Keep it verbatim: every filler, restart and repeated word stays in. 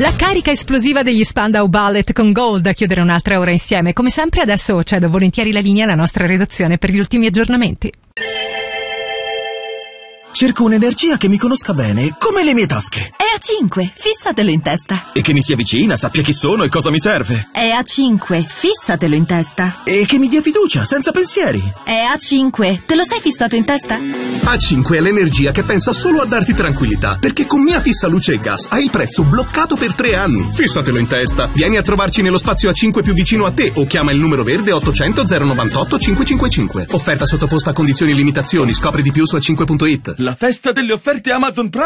La carica esplosiva degli Spandau Ballet con Gold a chiudere un'altra ora insieme. Come sempre adesso cedo volentieri la linea alla nostra redazione per gli ultimi aggiornamenti. Cerco un'energia che mi conosca bene, come le mie tasche. E A cinque, fissatelo in testa. E che mi sia vicina, sappia chi sono e cosa mi serve. E A cinque, fissatelo in testa. E che mi dia fiducia, senza pensieri. E A cinque, te lo sei fissato in testa? A cinque è l'energia che pensa solo a darti tranquillità, perché con Mia Fissa Luce e Gas hai il prezzo bloccato per tre anni. Fissatelo in testa. Vieni a trovarci nello spazio A cinque più vicino a te o chiama il numero verde ottocento zero novantotto cinquecentocinquantacinque. Offerta sottoposta a condizioni e limitazioni. Scopri di più su a cinque punto it. La festa delle offerte Amazon Prime